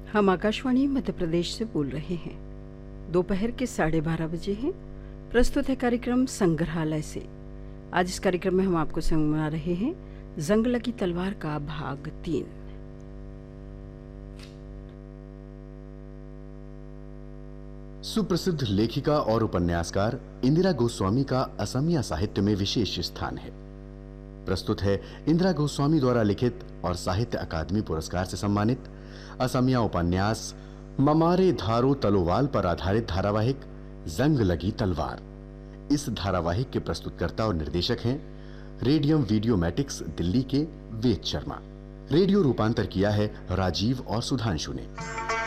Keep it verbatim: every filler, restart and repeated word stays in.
हम आकाशवाणी मध्य प्रदेश से बोल रहे हैं। दोपहर के साढ़े बारह बजे हैं। प्रस्तुत है कार्यक्रम संग्रहालय से। आज इस कार्यक्रम में हम आपको सुना रहे हैं जंग लगी तलवार का भाग तीन। सुप्रसिद्ध लेखिका और उपन्यासकार इंदिरा गोस्वामी का असमिया साहित्य में विशेष स्थान है। प्रस्तुत है इंदिरा गोस्वामी द्वारा लिखित और साहित्य अकादमी पुरस्कार से सम्मानित असमिया उपन्यास ममारे धारो तलोवाल पर आधारित धारावाहिक जंग लगी तलवार। इस धारावाहिक के प्रस्तुतकर्ता और निर्देशक हैं रेडियम वीडियोमैटिक्स दिल्ली के वेद शर्मा। रेडियो रूपांतर किया है राजीव और सुधांशु ने।